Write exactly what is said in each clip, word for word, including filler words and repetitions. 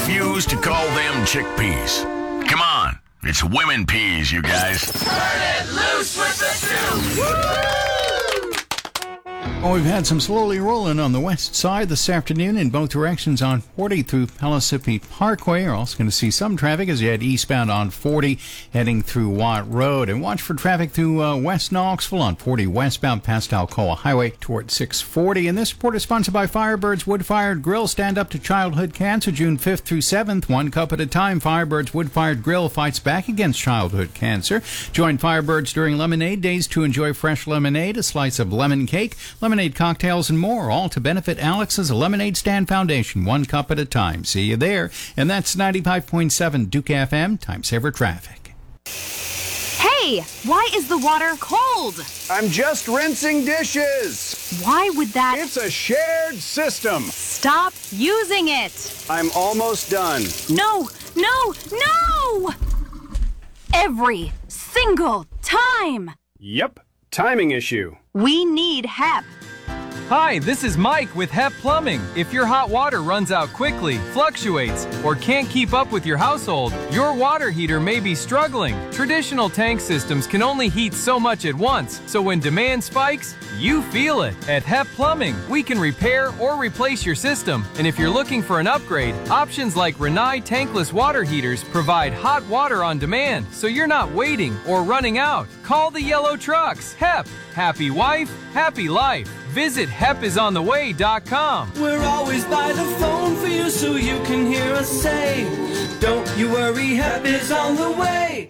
refuse to call them chickpeas. Come on, it's women peas, you guys. Turn it loose with the two. Well, we've had some slowly rolling on the west side this afternoon in both directions on forty through Pellissippi Parkway. You're also going to see some traffic as you head eastbound on forty, heading through Watt Road. And watch for traffic through uh, West Knoxville on forty westbound past Alcoa Highway toward six forty. And this report is sponsored by Firebirds Wood-Fired Grill. Stand up to childhood cancer June fifth through seventh. One cup at a time. Firebirds Wood-Fired Grill fights back against childhood cancer. Join Firebirds during Lemonade Days to enjoy fresh lemonade, a slice of lemon cake, lemonade cocktails, and more, all to benefit Alex's Lemonade Stand Foundation, one cup at a time. See you there. And that's ninety-five point seven Duke F M, Time Saver Traffic. Hey, why is the water cold? I'm just rinsing dishes. Why would that... It's a shared system. Stop using it. I'm almost done. No, no, no! Every single time. Yep, timing issue. We need H E P. Hi, this is Mike with H E P Plumbing. If your hot water runs out quickly, fluctuates, or can't keep up with your household, your water heater may be struggling. Traditional tank systems can only heat so much at once, so when demand spikes, you feel it. At H E P Plumbing, we can repair or replace your system. And if you're looking for an upgrade, options like Rinnai tankless water heaters provide hot water on demand, so you're not waiting or running out. Call the yellow trucks. H E P. Happy wife, happy life. Visit hep is on the way dot com. We're always by the phone for you so you can hear us say, don't you worry, H E P is on the way.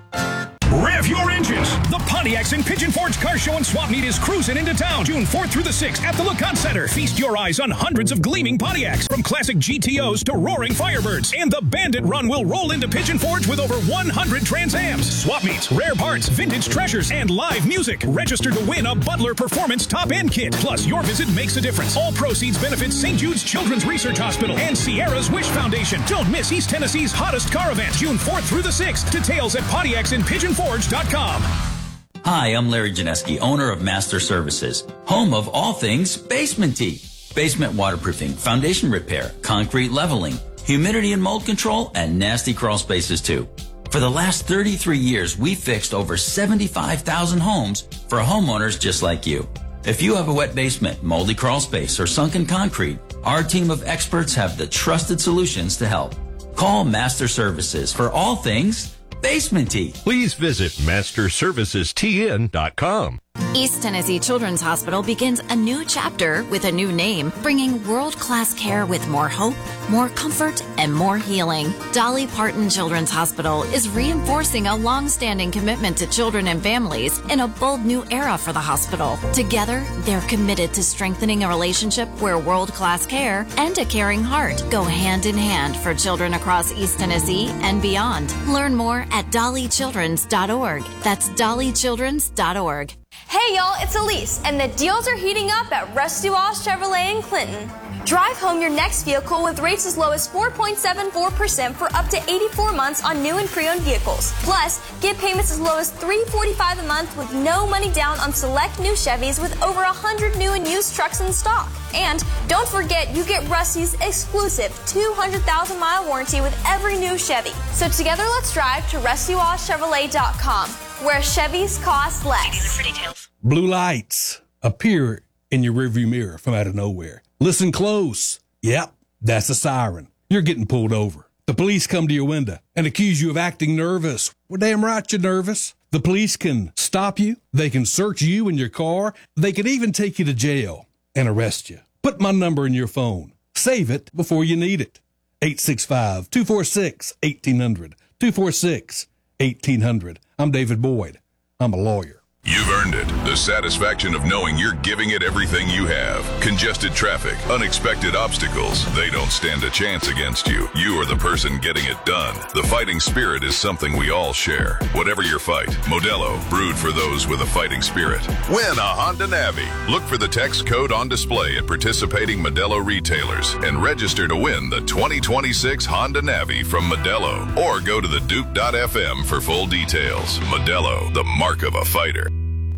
Rev your engines! The Pontiacs and Pigeon Forge Car Show and Swap Meet is cruising into town June fourth through the sixth at the LeConte Center. Feast your eyes on hundreds of gleaming Pontiacs, from classic G T Os to roaring Firebirds. And the Bandit Run will roll into Pigeon Forge with over one hundred Trans Ams, swap meets, rare parts, vintage treasures, and live music. Register to win a Butler Performance Top-End Kit. Plus, your visit makes a difference. All proceeds benefit Saint Jude's Children's Research Hospital and Sierra's Wish Foundation. Don't miss East Tennessee's hottest car event June fourth through the sixth. Details at Pontiacs and Pigeon Forge dot com. Hi, I'm Larry Janeski, owner of Master Services, home of all things basement tea. Basement waterproofing, foundation repair, concrete leveling, humidity and mold control, and nasty crawl spaces too. For the last thirty-three years, we've fixed over seventy-five thousand homes for homeowners just like you. If you have a wet basement, moldy crawl space, or sunken concrete, our team of experts have the trusted solutions to help. Call Master Services for all things basement tea. Please visit master services t n dot com. East Tennessee Children's Hospital begins a new chapter with a new name, bringing world-class care with more hope, more comfort, and more healing. Dolly Parton Children's Hospital is reinforcing a long-standing commitment to children and families in a bold new era for the hospital. Together, they're committed to strengthening a relationship where world-class care and a caring heart go hand in hand for children across East Tennessee and beyond. Learn more at dolly children's dot org. That's dolly children's dot org. Hey y'all, it's Elise, and the deals are heating up at Rusty Walsh Chevrolet in Clinton. Drive home your next vehicle with rates as low as four point seven four percent for up to eighty-four months on new and pre-owned vehicles. Plus, get payments as low as three hundred forty-five dollars a month with no money down on select new Chevys with over one hundred new and used trucks in stock. And don't forget, you get Rusty's exclusive two hundred thousand mile warranty with every new Chevy. So together, let's drive to rusty walsh chevrolet dot com, where Chevys cost less. For details. Blue lights appear in your rearview mirror from out of nowhere. Listen close. Yep, that's a siren. You're getting pulled over. The police come to your window and accuse you of acting nervous. Well, damn right you're nervous. The police can stop you. They can search you and your car. They can even take you to jail and arrest you. Put my number in your phone. Save it before you need it. eight six five, two four six, one eight zero zero. two four six, one eight zero zero. I'm David Boyd. I'm a lawyer. You've earned it. The satisfaction of knowing you're giving it everything you have. Congested traffic, unexpected obstacles, they don't stand a chance against you. You are the person getting it done. The fighting spirit is something we all share. Whatever your fight, Modelo, brewed for those with a fighting spirit. Win a Honda Navi. Look for the text code on display at participating Modelo retailers and register to win the twenty twenty-six Honda Navi from Modelo. Or go to the duke dot f m for full details. Modelo, the mark of a fighter.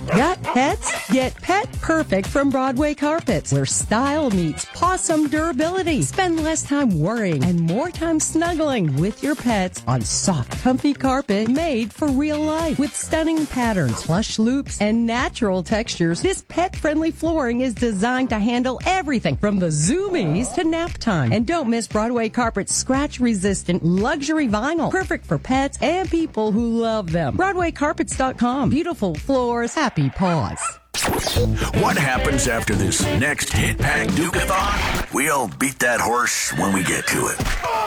Got pets? Get Pet Perfect from Broadway Carpets, where style meets possum durability. Spend less time worrying and more time snuggling with your pets on soft, comfy carpet made for real life. With stunning patterns, plush loops, and natural textures, this pet-friendly flooring is designed to handle everything from the zoomies to nap time. And don't miss Broadway Carpet's scratch-resistant luxury vinyl, perfect for pets and people who love them. Broadway Carpets dot com. Beautiful floors, happy paws. What happens after this next Hit Pack Duke-a-thon? We'll beat that horse when we get to it.